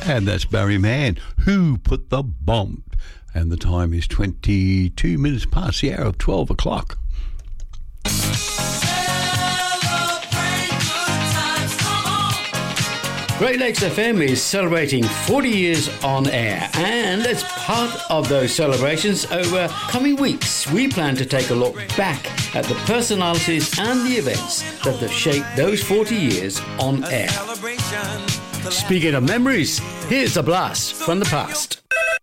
And that's Barry Mann, Who Put the Bomb? And the time is 22 minutes past the hour of 12 o'clock. Great Lakes FM is celebrating 40 years on air, and as part of those celebrations over coming weeks, we plan to take a look back at the personalities and the events that have shaped those 40 years on air. Speaking of memories, here's a blast from the past.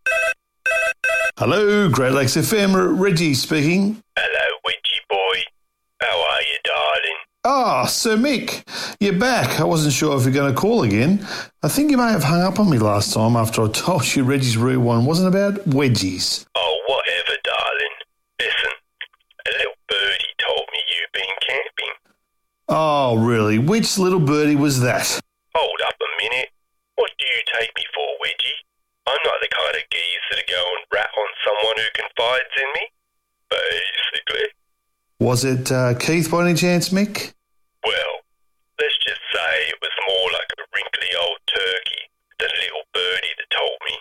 Hello, Great Lakes FM, Reggie speaking. Hello, Wedgie boy. How are you, darling? Ah, Sir Mick, you're back. I wasn't sure if you're going to call again. I think you may have hung up on me last time after I told you Reggie's Rewind wasn't about wedgies. Oh, whatever, darling. Listen, a little birdie told me you've been camping. Oh, really? Which little birdie was that? Hold up a minute. What do you take me for, Wedgie? I'm not the kind of geezer to go and rat on someone who confides in me. Basically. Was it Keith by any chance, Mick? Well, let's just say it was more like a wrinkly old turkey than a little birdie that told me,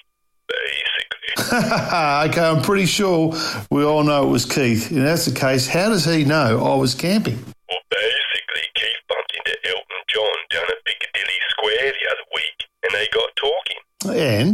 basically. Okay, I'm pretty sure we all know it was Keith. If that's the case, how does he know I was camping? Well, basically, Keith bumped into Elton John down at Piccadilly Square the other week, and they got talking. And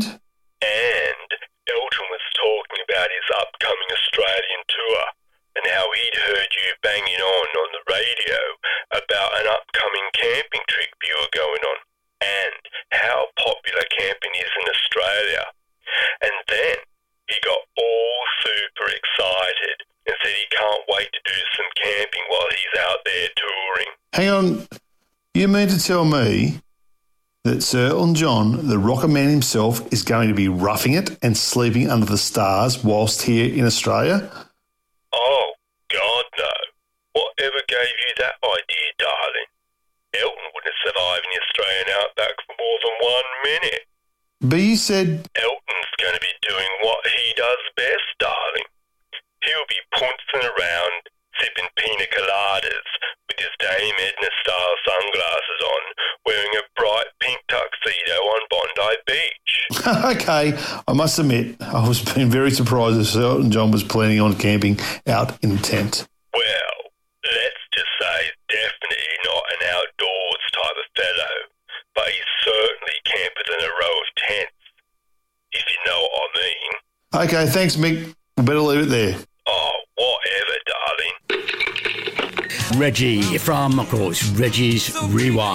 Elton was talking about his upcoming Australian tour and how he'd heard you banging on the radio about an upcoming camping trip you were going on and how popular camping is in Australia. And then he got all super excited and said he can't wait to do some camping while he's out there touring. hang on, you mean to tell me that Sir Elton John, the rocket man himself, is going to be roughing it and sleeping under the stars whilst here in Australia? Oh, God, no. Whatever gave you that idea, darling? Elton wouldn't survive in the Australian outback for more than 1 minute. But you said... Elton's going to be doing what he does best, darling. He'll be pouncing around, sipping pina coladas with his Dame Edna-style sunglasses on, wearing a bright pink tuxedo on Bondi Beach. Okay, I must admit, I was being very surprised that Sir Elton John was planning on camping out in a tent. Well, let's just say he's definitely not an outdoors type of fellow, but he's certainly camper than a row of tents, if you know what I mean. Okay, thanks, Mick. We better leave it there. Oh, whatever, darling. Reggie from, of course, Reggie's Rewind.